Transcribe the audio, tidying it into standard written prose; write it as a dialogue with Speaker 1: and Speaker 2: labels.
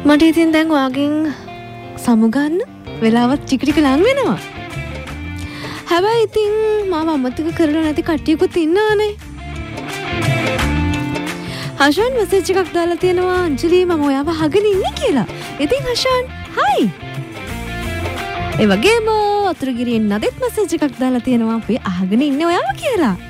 Speaker 1: මට ඉතින් දැන් ඔයාගෙන් සමුගන්න වෙලාවත් ටික ටික ලං වෙනවා. හැබැයි ඉතින් මාව අමතක කරලා නැති කට්ටියකුත් ඉන්නවනේ. හෂාන් මෙසේජ් එකක් දාලා තියෙනවා අංජලි මම ඔයාව අහගෙන ඉන්නේ කියලා. ඉතින් හෂාන් හයි. ඒ වගේම අතුරුගිරියෙන් නදෙත් මෙසේජ් එකක් දාලා තියෙනවා අපි අහගෙන ඉන්නේ ඔයාව කියලා.